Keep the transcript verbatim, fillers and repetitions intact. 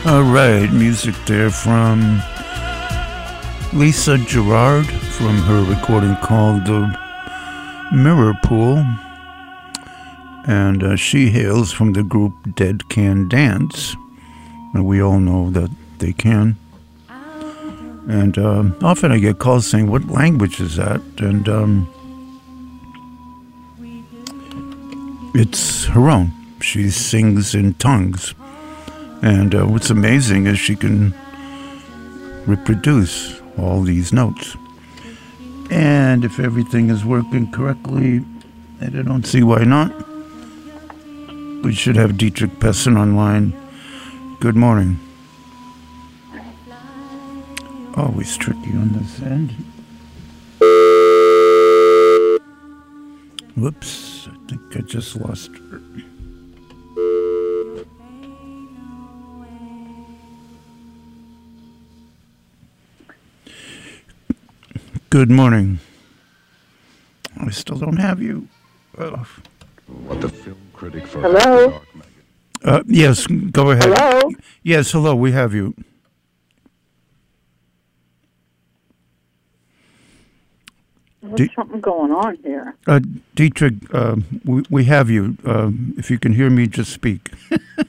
All right, music there from Lisa Gerrard from her recording called The Mirror Pool. And uh, she hails from the group Dead Can Dance. And we all know that they can. And uh, often I get calls saying, what language is that? And um, it's her own. She sings in tongues. And uh, what's amazing is she can reproduce all these notes. And if everything is working correctly, and I don't see why not, we should have Dietrich Pessin online. Good morning. Always tricky on this end. Whoops, I think I just lost her. Good morning. I still don't have you. Oh. What the film critic for Hello? Uh, yes, go ahead. Hello? Yes, hello, we have you. There's D- something going on here. Uh, Dietrich, uh, we, we have you. Uh, if you can hear me, just speak.